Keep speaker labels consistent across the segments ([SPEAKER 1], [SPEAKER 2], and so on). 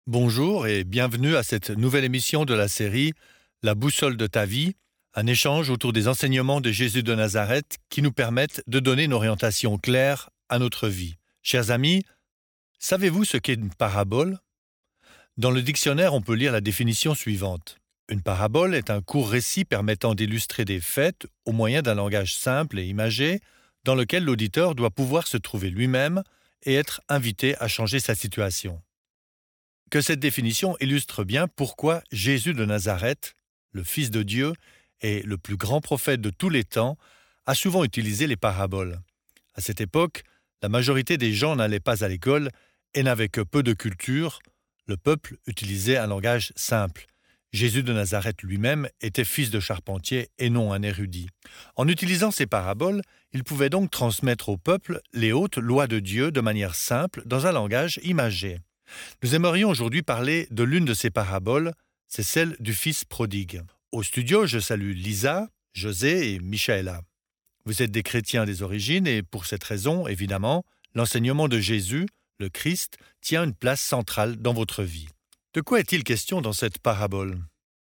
[SPEAKER 1] Bonjour et bienvenue à cette nouvelle émission de la série La boussole de ta vie, un échange autour des enseignements de Jésus de Nazareth qui nous permettent de donner une orientation claire à notre vie. Chers amis, savez-vous ce qu'est une parabole? Dans le dictionnaire, on peut lire la définition suivante. Une parabole est un court récit permettant d'illustrer des faits au moyen d'un langage simple et imagé dans lequel l'auditeur doit pouvoir se trouver lui-même et être invité à changer sa situation. Que cette définition illustre bien pourquoi Jésus de Nazareth, le Fils de Dieu et le plus grand prophète de tous les temps, a souvent utilisé les paraboles. À cette époque, la majorité des gens n'allaient pas à l'école et n'avaient que peu de culture. Le peuple utilisait un langage simple. Jésus de Nazareth lui-même était fils de charpentier et non un érudit. En utilisant ces paraboles, il pouvait donc transmettre au peuple les hautes lois de Dieu de manière simple dans un langage imagé. Nous aimerions aujourd'hui parler de l'une de ces paraboles, c'est celle du Fils prodigue. Au studio, je salue Lisa, José et Michaela. Vous êtes des chrétiens des origines et pour cette raison, évidemment, l'enseignement de Jésus, le Christ, tient une place centrale dans votre vie. De quoi est-il question dans cette parabole?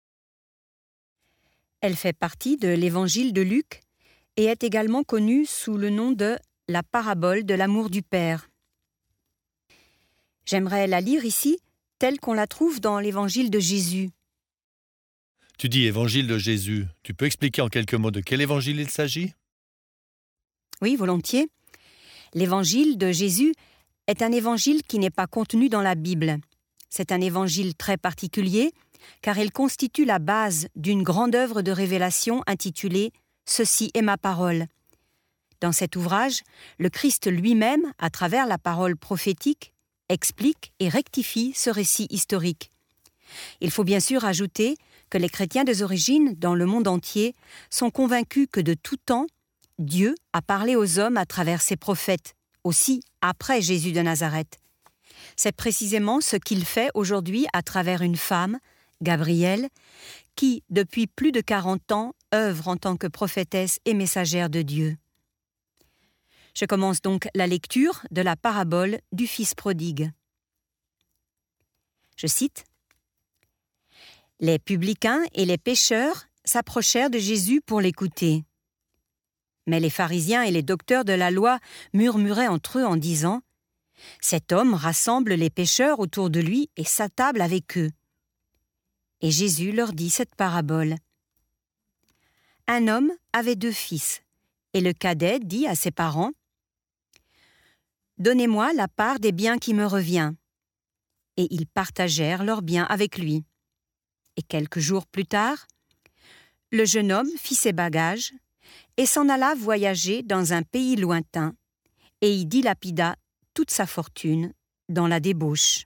[SPEAKER 2] Elle fait partie de l'évangile de Luc et est également connue sous le nom de la parabole de l'amour du Père. J'aimerais la lire ici, telle qu'on la trouve dans l'évangile de Jésus.
[SPEAKER 1] Tu dis évangile de Jésus. Tu peux expliquer en quelques mots de quel évangile il s'agit?
[SPEAKER 2] Oui, volontiers. L'évangile de Jésus est un évangile qui n'est pas contenu dans la Bible. C'est un évangile très particulier, car il constitue la base d'une grande œuvre de révélation intitulée « Ceci est ma parole ». Dans cet ouvrage, le Christ lui-même, à travers la parole prophétique, explique et rectifie ce récit historique. Il faut bien sûr ajouter que les chrétiens des origines, dans le monde entier, sont convaincus que de tout temps, Dieu a parlé aux hommes à travers ses prophètes, aussi après Jésus de Nazareth. C'est précisément ce qu'il fait aujourd'hui à travers une femme, Gabrielle, qui, depuis plus de 40 ans, œuvre en tant que prophétesse et messagère de Dieu. Je commence donc la lecture de la parabole du Fils prodigue. Je cite : « Les publicains et les pécheurs s'approchèrent de Jésus pour l'écouter. Mais les pharisiens et les docteurs de la loi murmuraient entre eux en disant : « Cet homme rassemble les pécheurs autour de lui et s'attable avec eux. » Et Jésus leur dit cette parabole. Un homme avait 2 fils, et le cadet dit à ses parents : « Donnez-moi la part des biens qui me revient. » Et ils partagèrent leurs biens avec lui. Et quelques jours plus tard, le jeune homme fit ses bagages et s'en alla voyager dans un pays lointain, et y dilapida toute sa fortune dans la débauche.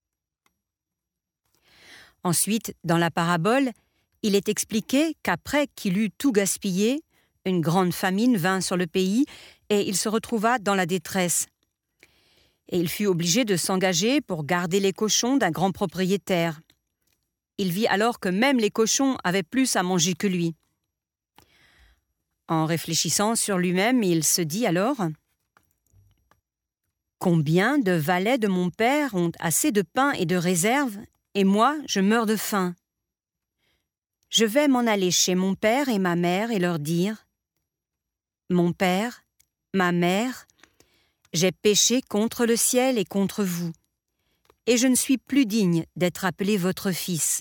[SPEAKER 2] Ensuite, dans la parabole, il est expliqué qu'après qu'il eut tout gaspillé, une grande famine vint sur le pays et il se retrouva dans la détresse. Et il fut obligé de s'engager pour garder les cochons d'un grand propriétaire. Il vit alors que même les cochons avaient plus à manger que lui. En réfléchissant sur lui-même, il se dit alors : « Combien de valets de mon père ont assez de pain et de réserve, et moi, je meurs de faim. Je vais m'en aller chez mon père et ma mère et leur dire : Mon père, ma mère, j'ai péché contre le ciel et contre vous, et je ne suis plus digne d'être appelé votre fils.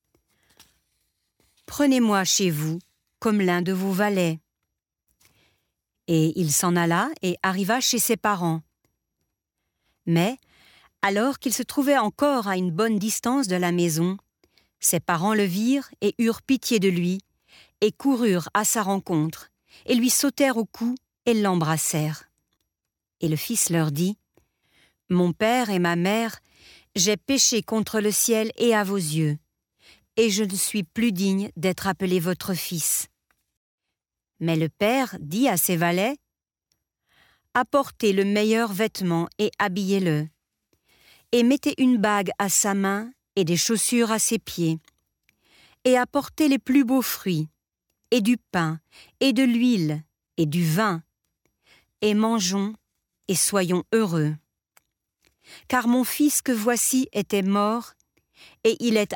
[SPEAKER 2] Prenez-moi chez vous comme l'un de vos valets. » Et il s'en alla et arriva chez ses parents. Mais, alors qu'il se trouvait encore à une bonne distance de la maison, ses parents le virent et eurent pitié de lui, et coururent à sa rencontre, et lui sautèrent au cou et l'embrassèrent. Et le fils leur dit : « Mon père et ma mère, j'ai péché contre le ciel et à vos yeux, et je ne suis plus digne d'être appelé votre fils. » Mais le père dit à ses valets : « Apportez le meilleur vêtement et habillez-le, et mettez une bague à sa main et des chaussures à ses pieds, et apportez les plus beaux fruits, et du pain, et de l'huile, et du vin, et mangeons et soyons heureux. Car mon fils que voici était mort et il est